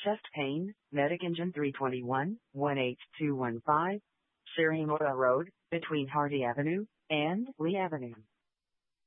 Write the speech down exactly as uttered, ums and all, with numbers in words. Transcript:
Chest pain, Medic Engine three twenty-one, one eight two one five, Shirimoto Road, between Hardy Avenue and Lee Avenue.